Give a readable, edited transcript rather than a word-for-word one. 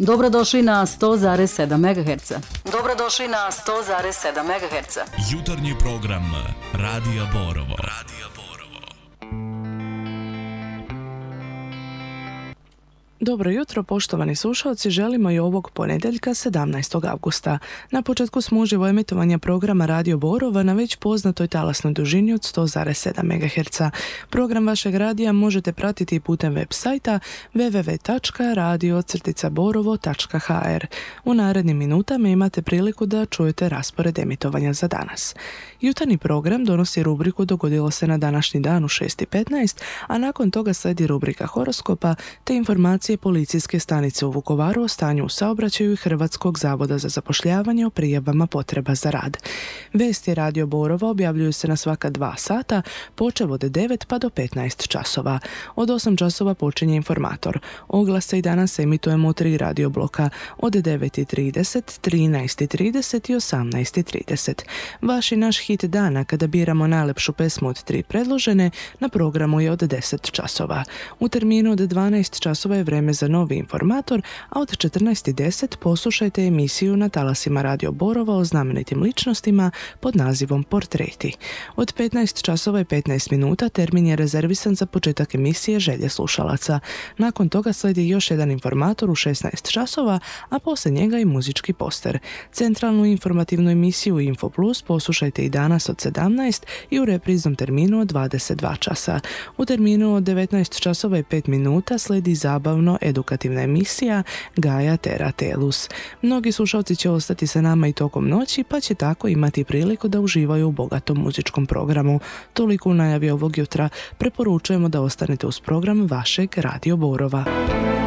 Dobrodošli na 100,7 MHz. Dobrodošli na 100,7 MHz. Jutarnji program Radija Borovo. Dobro jutro, poštovani slušalci, želimo i ovog ponedjeljka 17. avgusta. Na početku smo uživo emitovanja programa Radio Borova na već poznatoj talasnoj dužini od 100,7 MHz. Program vašeg radija možete pratiti putem web sajta www.radio-borovo.hr. U narednim minutama imate priliku da čujete raspored emitovanja za danas. Jutarnji program donosi rubriku Dogodilo se na današnji dan u 6:15, a nakon toga slijedi rubrika horoskopa te informacije policijske stanice u Vukovaru o stanju u saobraćaju i Hrvatskog zavoda za zapošljavanje o prijavama potreba za rad. Vesti Radio Borova objavljuju se na svaka 2 sata, počev od 9 pa do 15 časova. Od 8 časova počinje informator. Oglase i danas emitujemo u 3 radio bloka od 9:30, 13:30 i 18:30. Vaš i naš hit dana kada biramo najlepšu pesmu od 3 predložene na programu je od 10 časova. U terminu od 12 časova je vreme za novi informator, a od 14:10 poslušajte emisiju na talasima Radio Borova o znamenitim ličnostima pod nazivom Portreti. Od 15 časova i 15 minuta termin je rezervisan za početak emisije Želje slušalaca. Nakon toga slijedi još jedan informator u 16 časova, a poslije njega i muzički poster. Centralnu informativnu emisiju Info Plus poslušajte i danas od 17 i u repriznom terminu od 22 časa. U terminu od 19 časova i 5 minuta slijedi zabavno-edukativna emisija Gaja Tera Telus. Mnogi slušalci će ostati sa nama i tokom noći, pa će tako imati priliku da uživaju u bogatom muzičkom programu. Toliko u najavi ovog jutra. Preporučujemo da ostanete uz program vašeg Radio Borova.